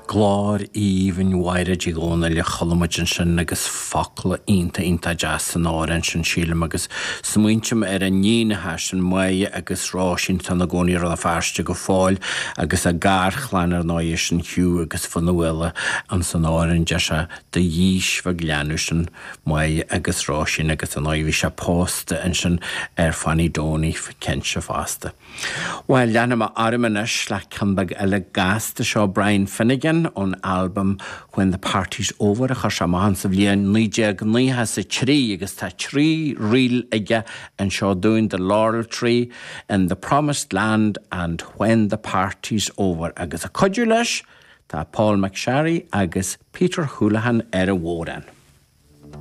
glár íomhain mhaire góna le chalamuidin sin agus facla ionta jazz san áireann sin sílam agus smuintim a níonathe sin maithe agus rásin tan na gcónaí ar na fearste go fáil agus a gárchlean ar náid sin hiú agus fanhuile an san áireann de se de dhíos fa gleanú sin maithe agus rásin agus an áidhí se pósta an sin ar fanní dónaí cent se fásta. Well, leanam a armanis le cambag eile gasta seo Brian Finnegan on album When the Party's Over a chuir se maithan sa bhliain 1993 agus tá trí riil aige an seo dúin the Laurel Tree in the Promised Land and When the Party's Over agus a codú leis tá Paul McSharry agus Peter Houlihan ar a bhóran.